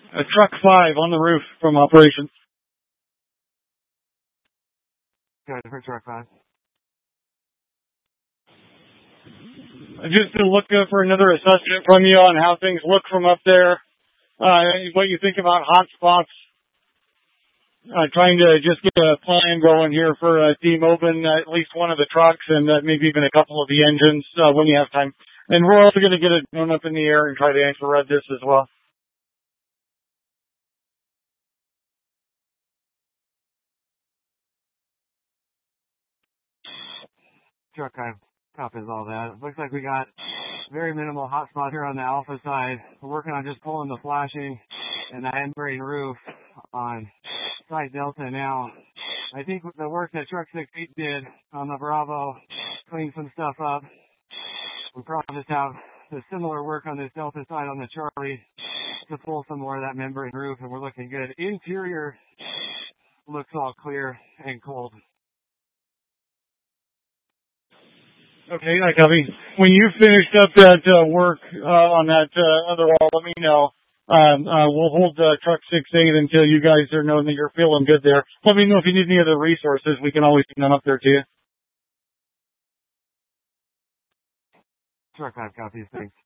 Truck 5 on the roof from operations. Good for truck 5. Just to look for another assessment from you on how things look from up there. What you think about hot spots. Trying to just get a plan going here for demobbing at least one of the trucks and maybe even a couple of the engines when you have time. And we're also going to get a drone up in the air and try to infrared this as well. Truck 5 copies all that. Looks like we got very minimal hot spot here on the Alpha side. We're working on just pulling the flashing and the membrane roof on side Delta now. I think the work that Truck 68 did on the Bravo cleaned some stuff up. We probably just have the similar work on this Delta side on the Charlie to pull some more of that membrane roof, and we're looking good. Interior looks all clear and cold. Okay, I copy. When you finished up that work on that other wall, let me know. We'll hold truck 68 until you guys are knowing that you're feeling good there. Let me know if you need any other resources. We can always send them up there to you. Truck 5 copies, thanks.